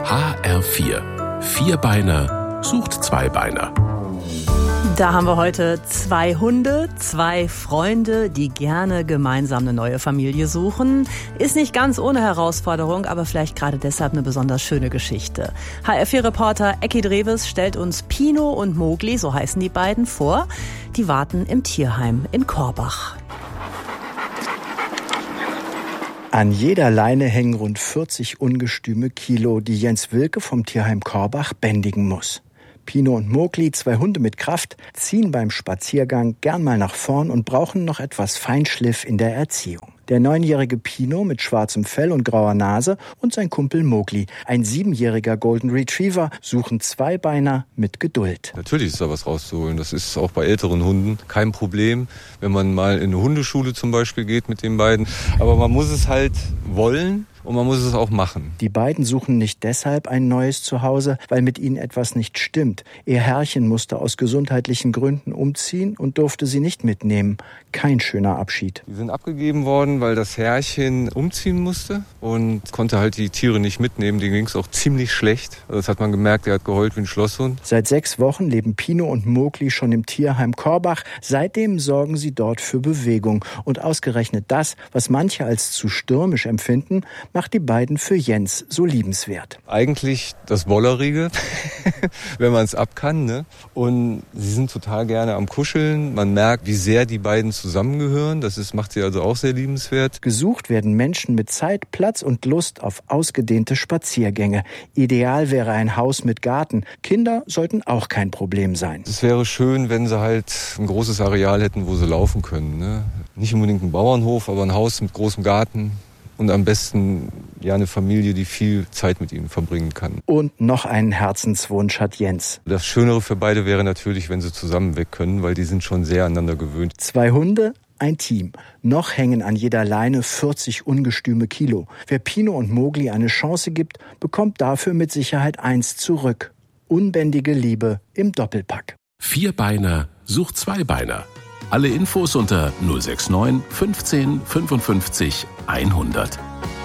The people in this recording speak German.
HR4. Vierbeiner sucht Zweibeiner. Da haben wir heute 2 Hunde, 2 Freunde, die gerne gemeinsam eine neue Familie suchen. Ist nicht ganz ohne Herausforderung, aber vielleicht gerade deshalb eine besonders schöne Geschichte. HR4-Reporter Ecki Dreves stellt uns Pino und Mogli, so heißen die beiden, vor. Die warten im Tierheim in Korbach. An jeder Leine hängen rund 40 ungestüme Kilo, die Jens Wilke vom Tierheim Korbach bändigen muss. Pino und Mogli, 2 Hunde mit Kraft, ziehen beim Spaziergang gern mal nach vorn und brauchen noch etwas Feinschliff in der Erziehung. Der 9-jährige Pino mit schwarzem Fell und grauer Nase und sein Kumpel Mogli, ein 7-jähriger Golden Retriever, suchen Zweibeiner mit Geduld. Natürlich ist da was rauszuholen. Das ist auch bei älteren Hunden kein Problem, wenn man mal in eine Hundeschule zum Beispiel geht mit den beiden. Aber man muss es halt wollen. Und man muss es auch machen. Die beiden suchen nicht deshalb ein neues Zuhause, weil mit ihnen etwas nicht stimmt. Ihr Herrchen musste aus gesundheitlichen Gründen umziehen und durfte sie nicht mitnehmen. Kein schöner Abschied. Die sind abgegeben worden, weil das Herrchen umziehen musste und konnte halt die Tiere nicht mitnehmen. Denen ging es auch ziemlich schlecht. Das hat man gemerkt, er hat geheult wie ein Schlosshund. Seit 6 Wochen leben Pino und Mogli schon im Tierheim Korbach. Seitdem sorgen sie dort für Bewegung. Und ausgerechnet das, was manche als zu stürmisch empfinden, macht die beiden für Jens so liebenswert. Eigentlich das Bollerige, wenn man es ab kann, ne? Und sie sind total gerne am Kuscheln. Man merkt, wie sehr die beiden zusammengehören. Macht sie also auch sehr liebenswert. Gesucht werden Menschen mit Zeit, Platz und Lust auf ausgedehnte Spaziergänge. Ideal wäre ein Haus mit Garten. Kinder sollten auch kein Problem sein. Es wäre schön, wenn sie halt ein großes Areal hätten, wo sie laufen können, ne? Nicht unbedingt ein Bauernhof, aber ein Haus mit großem Garten. Und am besten ja eine Familie, die viel Zeit mit ihnen verbringen kann. Und noch einen Herzenswunsch hat Jens. Das Schönere für beide wäre natürlich, wenn sie zusammen weg können, weil die sind schon sehr aneinander gewöhnt. 2 Hunde, ein Team. Noch hängen an jeder Leine 40 ungestüme Kilo. Wer Pino und Mogli eine Chance gibt, bekommt dafür mit Sicherheit 1 zurück. Unbändige Liebe im Doppelpack. Vierbeiner sucht Zweibeiner. Alle Infos unter 069 15 55 100.